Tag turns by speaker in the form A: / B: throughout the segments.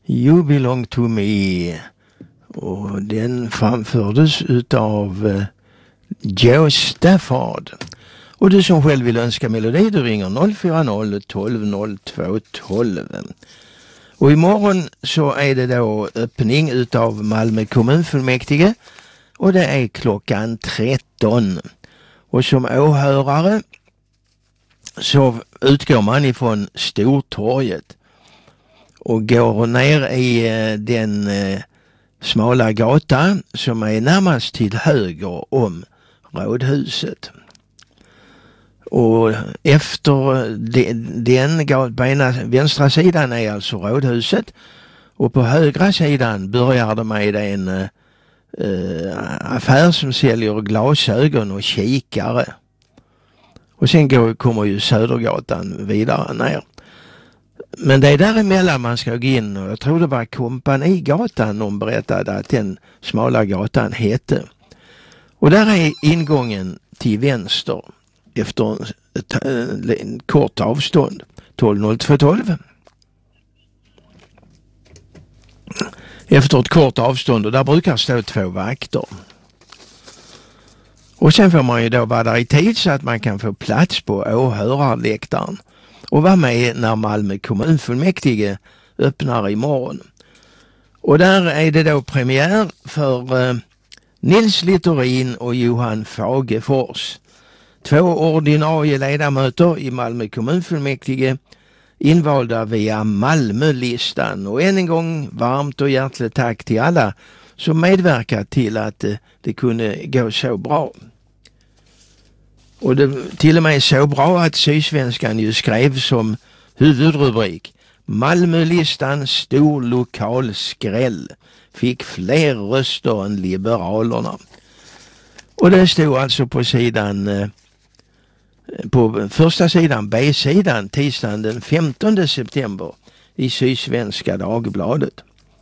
A: You Belong To Me, och den framfördes utav Joe Stafford. Och du som själv vill önska melodi, du ringer 040 12 02 12. Och imorgon så är det då öppning utav Malmö kommunfullmäktige, och det är klockan 13. Och som åhörare så utgår man ifrån Stortorget och går ner i den smala gatan som är närmast till höger om rådhuset. Och efter den på ena vänstra sidan är alltså rådhuset, och på högra sidan börjar det med en affär som säljer glasögon och kikare. Och sen kommer ju Södergatan vidare ner. Men det är däremellan man ska gå in, och jag tror det var Kompanigatan de berättade att den smala gatan hette. Och där är ingången till vänster efter ett kort avstånd, 12 efter ett kort avstånd, och där brukar stå 2 vakter. Och sen får man ju då vara där i tid så att man kan få plats på åhörarläktaren och vara med när Malmö kommunfullmäktige öppnar imorgon. Och där är det då premiär för Nils Littorin och Johan Fagefors, 2 ordinarie ledamöter i Malmö kommunfullmäktige, invalda via Malmölistan. Och än en gång varmt och hjärtligt tack till alla som medverkat till att det kunde gå så bra. Och det till och med så bra att Sydsvenskan ju skrev som huvudrubrik: Malmölistan stor lokal skräll, fick fler röster än Liberalerna. Och det stod alltså på sidan, på första sidan, B-sidan, tisdagen den 15 september i Sydsvenska Dagbladet.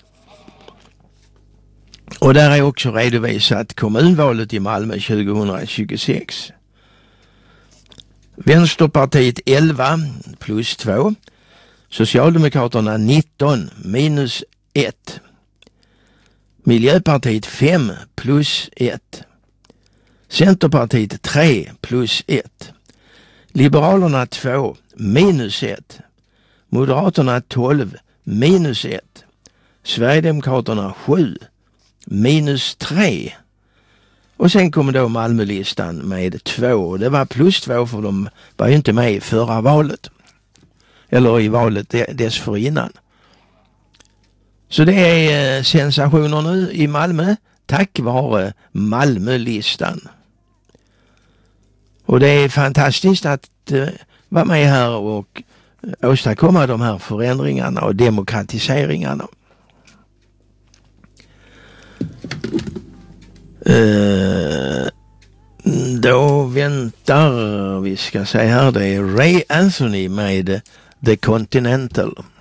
A: Och där är också redovisat kommunvalet i Malmö 2026. Vänsterpartiet 11 plus 2, Socialdemokraterna 19 minus 1, Miljöpartiet 5 plus 1, Centerpartiet 3 plus 1, Liberalerna 2 minus 1, Moderaterna 12 minus 1, Sverigedemokraterna 7 minus 3. Och sen kommer då Malmölistan med 2. Det var plus 2 för de var ju inte med i förra valet. Eller i valet dessförinnan. Så det är sensationer nu i Malmö tack vare Malmölistan. Och det är fantastiskt att vara med här och åstadkomma de här förändringarna och demokratiseringarna. Då väntar, vi ska säga här, det är Ray Anthony med The Continental.